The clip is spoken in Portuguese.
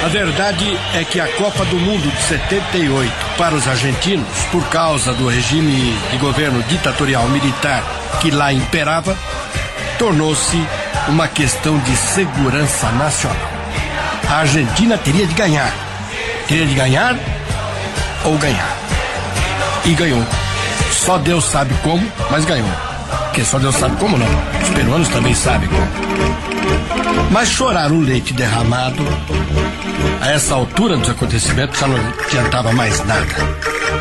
A verdade é que a Copa do Mundo de 78 para os argentinos, por causa do regime de governo ditatorial militar que lá imperava, tornou-se uma questão de segurança nacional. A Argentina teria de ganhar. Teria de ganhar ou ganhar. E ganhou. Só Deus sabe como, mas ganhou. Porque só Deus sabe como não. Os peruanos também sabem como. Mas chorar o leite derramado, a essa altura dos acontecimentos, já não adiantava mais nada.